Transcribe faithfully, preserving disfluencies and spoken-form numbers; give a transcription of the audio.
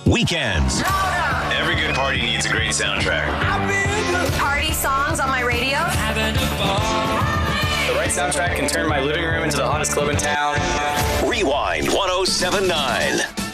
weekends. Every good party needs a great soundtrack. Party songs on my radio. The right soundtrack can turn my living room into the hottest club in town. Rewind one oh seven point nine.